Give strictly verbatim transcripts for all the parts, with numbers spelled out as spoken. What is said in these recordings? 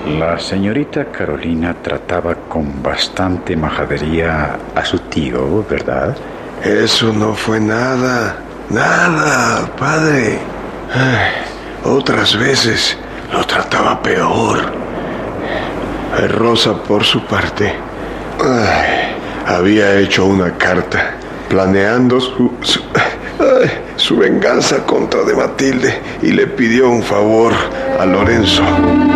La señorita Carolina trataba con bastante majadería a su tío, ¿verdad? Eso no fue nada, nada, padre. Ay, otras veces lo trataba peor. Rosa, por su parte, ay, había hecho una carta planeando su, su, ay, su venganza contra de Matilde y le pidió un favor a Lorenzo.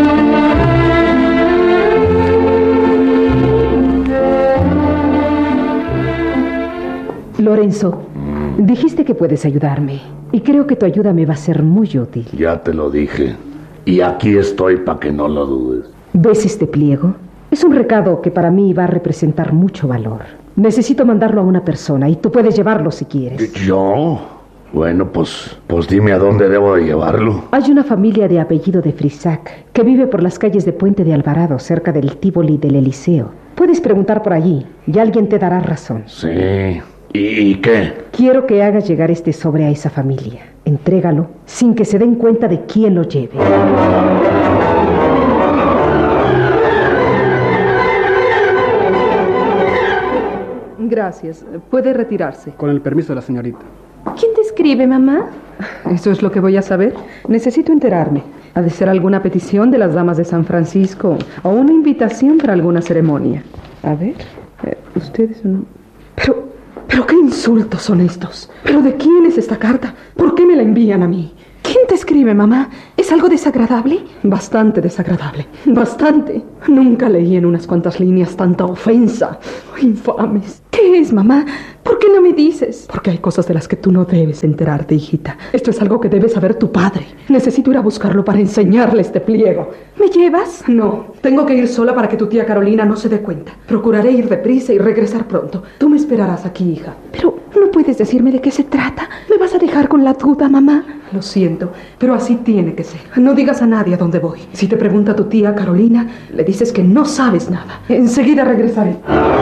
Lorenzo, dijiste que puedes ayudarme y creo que tu ayuda me va a ser muy útil. Ya te lo dije y aquí estoy para que no lo dudes. ¿Ves este pliego? Es un recado que para mí va a representar mucho valor. Necesito mandarlo a una persona y tú puedes llevarlo si quieres. ¿Yo? Bueno, pues, pues dime a dónde debo de llevarlo. Hay una familia de apellido de Frisac que vive por las calles de Puente de Alvarado, cerca del Tívoli del Eliseo. Puedes preguntar por allí y alguien te dará razón. Sí. ¿Y, ¿Y qué? Quiero que hagas llegar este sobre a esa familia. Entrégalo sin que se den cuenta de quién lo lleve. Gracias. Puede retirarse. Con el permiso de la señorita. ¿Quién te escribe, mamá? Eso es lo que voy a saber. Necesito enterarme. Ha de ser alguna petición de las damas de San Francisco o una invitación para alguna ceremonia. A ver, eh, ustedes son... Pero, pero qué insultos son estos. ¿Pero de quién es esta carta? ¿Por qué me la envían a mí? ¿Quién te escribe, mamá? ¿Es algo desagradable? Bastante desagradable. Bastante. Nunca leí en unas cuantas líneas tanta ofensa. Infames. ¿Qué es, mamá? ¿Por qué no me dices? Porque hay cosas de las que tú no debes enterarte, hijita. Esto es algo que debe saber tu padre. Necesito ir a buscarlo para enseñarle este pliego. ¿Me llevas? No. Tengo que ir sola para que tu tía Carolina no se dé cuenta. Procuraré ir deprisa y regresar pronto. Tú me esperarás aquí, hija. Pero no puedes decirme de qué se trata. ¿Me vas a dejar con la duda, mamá? Lo siento, pero así tiene que ser. No digas a nadie a dónde voy. Si te pregunta tu tía Carolina, le dices que no sabes nada. Enseguida regresaré.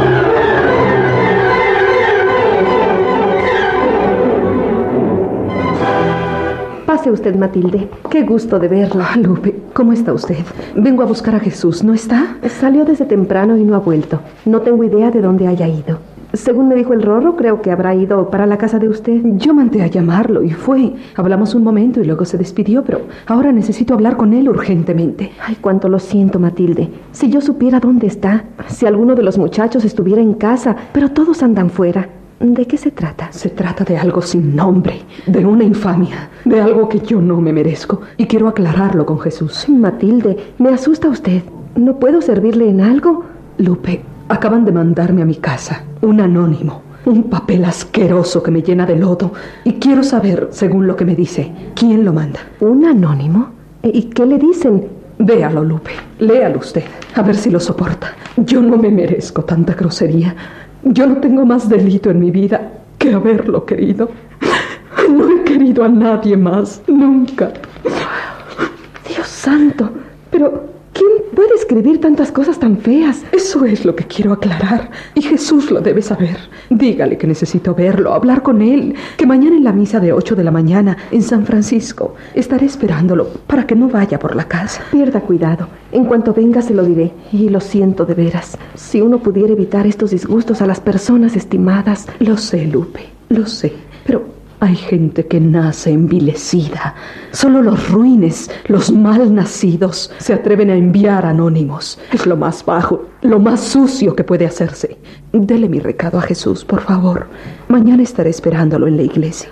Pase usted, Matilde. Qué gusto de verla. Ah, Lupe, ¿cómo está usted? Vengo a buscar a Jesús, ¿no está? Salió desde temprano y no ha vuelto. No tengo idea de dónde haya ido. Según me dijo el Rorro, creo que habrá ido para la casa de usted. Yo mandé a llamarlo y fue. Hablamos un momento y luego se despidió, pero ahora necesito hablar con él urgentemente. Ay, cuánto lo siento, Matilde. Si yo supiera dónde está, si alguno de los muchachos estuviera en casa, pero todos andan fuera. ¿De qué se trata? Se trata de algo sin nombre, de una infamia, de algo que yo no me merezco y quiero aclararlo con Jesús. Matilde, me asusta usted. ¿No puedo servirle en algo? Lupe, acaban de mandarme a mi casa un anónimo, un papel asqueroso que me llena de lodo y quiero saber, según lo que me dice, quién lo manda. ¿Un anónimo? ¿Y qué le dicen? Véalo, Lupe, léalo usted, a ver si lo soporta. Yo no me merezco tanta grosería. Yo no tengo más delito en mi vida que haberlo querido. No he querido a nadie más, nunca. Dios santo, pero ¿quién puede escribir tantas cosas tan feas? Eso es lo que quiero aclarar, y Jesús lo debe saber. Dígale que necesito verlo, hablar con él, que mañana en la misa de ocho de la mañana en San Francisco estaré esperándolo para que no vaya por la casa. Pierda cuidado. En cuanto venga se lo diré. Y lo siento de veras. Si uno pudiera evitar estos disgustos a las personas estimadas. Lo sé, Lupe, lo sé, pero hay gente que nace envilecida. Solo los ruines, los mal nacidos, se atreven a enviar anónimos. Es lo más bajo, lo más sucio que puede hacerse. Dele mi recado a Jesús, por favor. Mañana estaré esperándolo en la iglesia.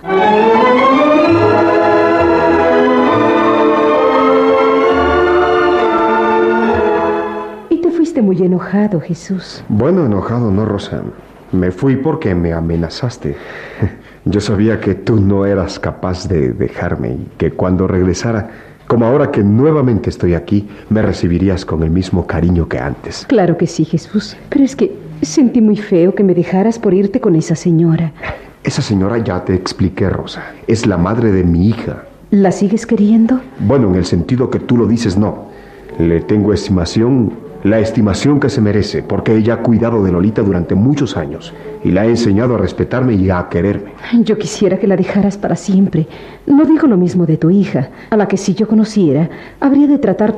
Y te fuiste muy enojado, Jesús. Bueno, enojado no, Rosa. Me fui porque me amenazaste. Yo sabía que tú no eras capaz de dejarme y que cuando regresara, como ahora que nuevamente estoy aquí, me recibirías con el mismo cariño que antes. Claro que sí, Jesús. Pero es que sentí muy feo que me dejaras por irte con esa señora. Esa señora ya te expliqué, Rosa. Es la madre de mi hija. ¿La sigues queriendo? Bueno, en el sentido que tú lo dices, no. Le tengo estimación... La estimación que se merece, porque ella ha cuidado de Lolita durante muchos años y la ha enseñado a respetarme y a quererme. Yo quisiera que la dejaras para siempre. No digo lo mismo de tu hija, a la que si yo conociera, habría de tratar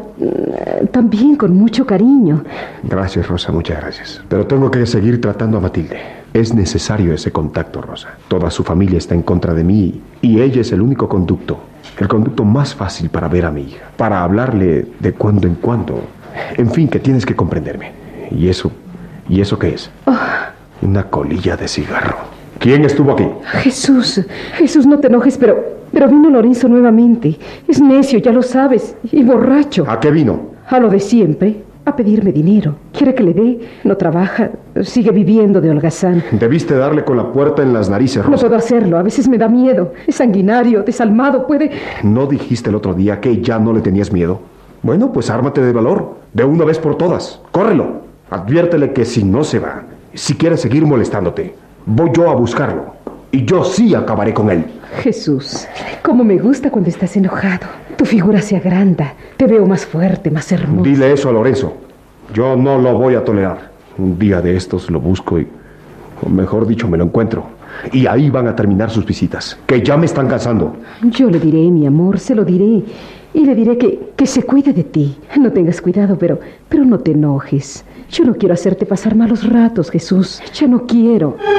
eh, también con mucho cariño. Gracias, Rosa, muchas gracias. Pero tengo que seguir tratando a Matilde. Es necesario ese contacto, Rosa. Toda su familia está en contra de mí y ella es el único conducto, el conducto más fácil para ver a mi hija, para hablarle de cuando en cuando. En fin, que tienes que comprenderme. ¿Y eso? ¿Y eso qué es? Oh. Una colilla de cigarro. ¿Quién estuvo aquí? Jesús, Jesús, no te enojes, pero, pero vino Lorenzo nuevamente. Es necio, ya lo sabes, y borracho. ¿A qué vino? A lo de siempre, a pedirme dinero. Quiere que le dé, no trabaja, sigue viviendo de holgazán. Debiste darle con la puerta en las narices, Rosa. No puedo hacerlo, a veces me da miedo. Es sanguinario, desalmado, puede... ¿No dijiste el otro día que ya no le tenías miedo? Bueno, pues ármate de valor, de una vez por todas. Córrelo. Adviértele que si no se va, si quiere seguir molestándote, voy yo a buscarlo. Y yo sí acabaré con él. Jesús, cómo me gusta cuando estás enojado. Tu figura se agranda. Te veo más fuerte, más hermoso. Dile eso a Lorenzo. Yo no lo voy a tolerar. Un día de estos lo busco y, o mejor dicho, me lo encuentro. Y ahí van a terminar sus visitas, que ya me están cansando. Yo le diré, mi amor, se lo diré. Y le diré que, que se cuide de ti. No tengas cuidado, pero, pero no te enojes. Yo no quiero hacerte pasar malos ratos, Jesús. Ya no quiero.